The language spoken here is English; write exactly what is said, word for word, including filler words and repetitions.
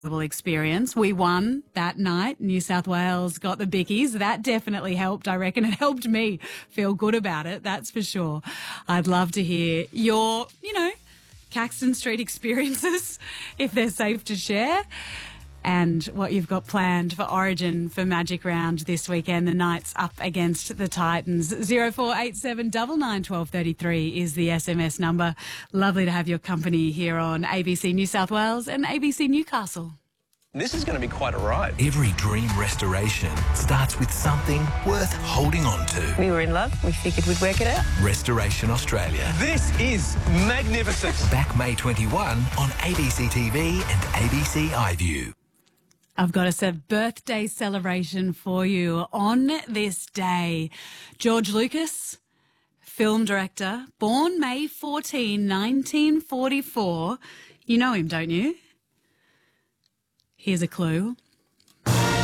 experience. We won that night. New South Wales got the bickies. That definitely helped. I reckon it helped me feel good about it. That's for sure. I'd love to hear your, you know, Caxton Street experiences, if they're safe to share, and what you've got planned for Origin for Magic Round this weekend. The Knights up against the Titans. zero four eight seven nine nine one two three three is the S M S number. Lovely to have your company here on A B C New South Wales and A B C Newcastle. This is going to be quite a ride. Every dream restoration starts with something worth holding on to. We were in love. We figured we'd work it out. Restoration Australia. This is magnificent. Back May twenty-first on A B C T V and A B C iView. I've got a sort of birthday celebration for you on this day. George Lucas, film director, born May fourteenth, nineteen forty-four. You know him, don't you? Here's a clue.